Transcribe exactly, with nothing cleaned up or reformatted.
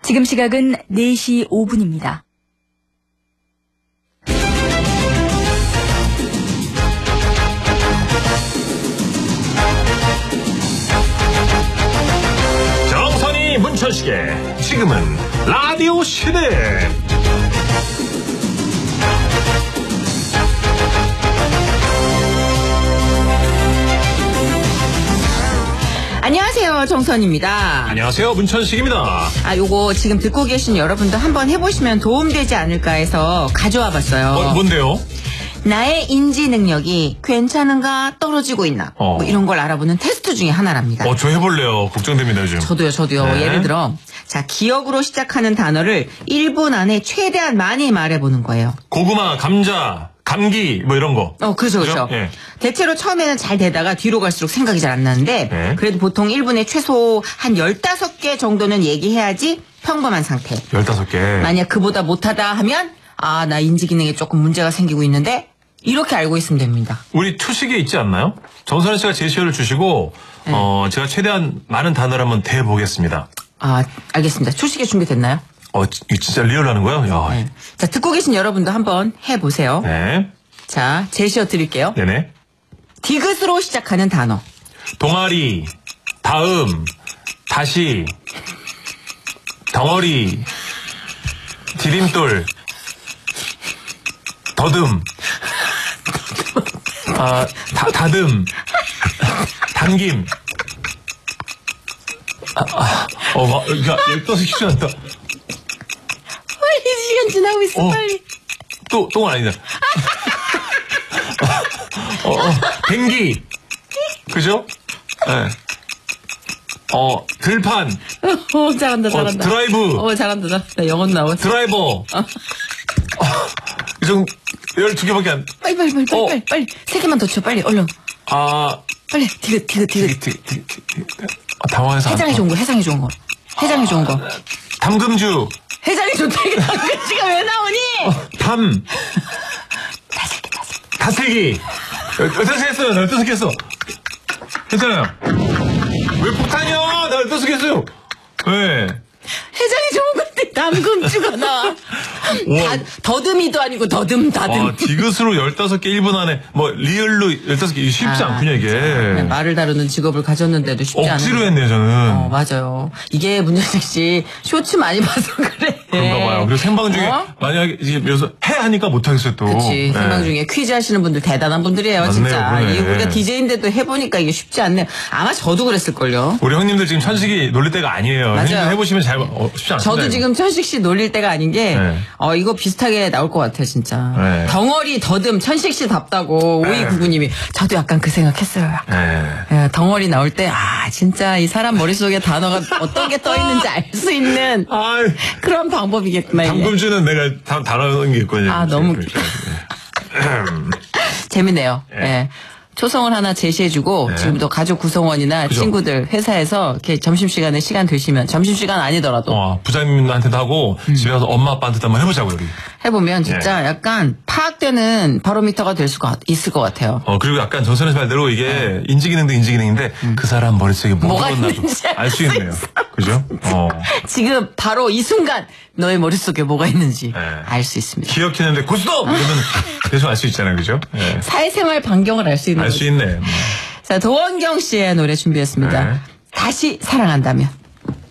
지금 시각은 네 시 오 분입니다. 정선이 문천식의 지금은 라디오 시대. 안녕하세요, 정선입니다. 안녕하세요, 문천식입니다. 아, 요거 지금 듣고 계신 여러분도 한번 해보시면 도움되지 않을까 해서 가져와 봤어요. 어, 뭔데요? 나의 인지 능력이 괜찮은가 떨어지고 있나 어. 뭐 이런 걸 알아보는 테스트 중에 하나랍니다. 어, 저 해볼래요. 걱정됩니다, 요즘. 저도요, 저도요. 네. 예를 들어, 자, 기억으로 시작하는 단어를 일 분 안에 최대한 많이 말해보는 거예요. 고구마, 감자, 감기, 뭐 이런 거. 어, 그렇죠, 그렇죠. 예. 대체로 처음에는 잘 되다가 뒤로 갈수록 생각이 잘 안 나는데, 네. 그래도 보통 일 분에 최소 한 열다섯 개 정도는 얘기해야지 평범한 상태. 열다섯 개. 만약 그보다 못하다 하면, 아, 나 인지 기능에 조금 문제가 생기고 있는데, 이렇게 알고 있으면 됩니다. 우리 초식에 있지 않나요? 정선희 씨가 제시어를 주시고, 네. 어, 제가 최대한 많은 단어를 한번 대보겠습니다. 아, 알겠습니다. 초식에 준비됐나요? 어, 이거 진짜 리얼하는 거예요? 야. 네. 자, 듣고 계신 여러분도 한번 해보세요. 네. 자, 제시어 드릴게요. 네네. 디귿으로 시작하는 단어. 동아리, 다음, 다시, 덩어리, 디딤돌, 더듬, 아, 다, 다듬, 당김. 아, 아, 어, 막, 야, 열다섯 쉽지 않다. 빨리 시간 지나고 있어, 어. 빨리. 또, 똥은 아니다. 어, 어, 뱅기. 그죠? 예. 네. 어, 들판. 어, 잘한다, 잘한다. 어, 드라이브. 어, 잘한다, 잘한다. 영어 나왔어. 드라이버. 어. 이 정도, 열두 개밖에 안. 빨리, 빨리, 빨리, 빨리, 어. 빨리, 빨리. 세 개만 더 쳐, 빨리, 얼른. 아. 빨리, 디귿, 디귿, 디귿. 되게, 되게, 되게, 되게, 아, 당황해서. 해장이 좋은 거, 해장이 좋은 거. 해장이 좋은 거. 담금주. 해장이 좋다, 이게 당근씨가 왜 나오니? 어, 담. 다슬기, 다슬기. 다슬기. 열다섯 개 했어요. 나 열다섯 개 했어. 괜찮아요. 왜 폭탄이야? 나 열다섯 개 했어요. 왜? 해장이 좋은 건데, 담금주가 나와. 다, 더듬이도 아니고, 더듬, 다듬. 아, 디귿으로 열다섯 개 일 분 안에, 뭐, 리얼로 열다섯 개, 쉽지 아, 않군요, 이게. 네, 말을 다루는 직업을 가졌는데도 쉽지 않아요. 억지로 했네요, 저는. 어, 맞아요. 이게 문현식 씨 쇼츠 많이 봐서 그래. 그런가 봐요. 그리고 생방 중에, 어? 만약에, 이제, 여기서 해 하니까 못하겠어요, 또. 그치. 네. 생방 중에 퀴즈 하시는 분들 대단한 분들이에요, 맞네요, 진짜. 그러네. 이 우리가 디제이인데도 해보니까 이게 쉽지 않네요. 아마 저도 그랬을걸요. 우리 형님들 지금 천식이 놀릴 때가 아니에요. 맞아요. 형님들 해보시면 잘, 어, 쉽지 않습니다. 저도 이거. 지금 천식 씨 놀릴 때가 아닌 게, 네. 어, 이거 비슷하게 나올 것 같아요, 진짜. 네. 덩어리, 더듬, 천식 씨 답다고, 오이구구님이. 저도 약간 그 생각했어요. 약간. 네. 예, 덩어리 나올 때, 아, 진짜 이 사람 머릿속에 단어가 어떤 게 떠 있는지 알 수 있는 아, 그런 방법이겠구나, 이게. 당금주는 내가 다, 다루는 게 있거든요. 아, 너무 그러니까. 재밌네요. 예. 예. 초성을 하나 제시해주고, 네. 지금부터 가족 구성원이나 그죠. 친구들, 회사에서 이렇게 점심시간에 시간 되시면, 점심시간 아니더라도 어, 부장님한테도 하고, 음. 집에 가서 엄마 아빠한테도 한번 해보자고요, 우리. 해보면 진짜 약간 파악되는 바로미터가 될 수가 있을 것 같아요. 어, 그리고 약간 전선의 말대로 이게 인지기능도 인지기능인데, 그 사람 머릿속에 음. 뭐가 뭐가 있나도 있는지 알 수 있네요. 그죠? 어. 지금 바로 이 순간 너의 머릿속에 뭐가 있는지 네. 알 수 있습니다. 기억했는데 고스톱! 이러면 대충 알 수 있잖아요, 그죠? 예. 사회생활 반경을 알 수 있는 알 수 있네. 자, 도원경 씨의 노래 준비했습니다. 네. 다시 사랑한다면.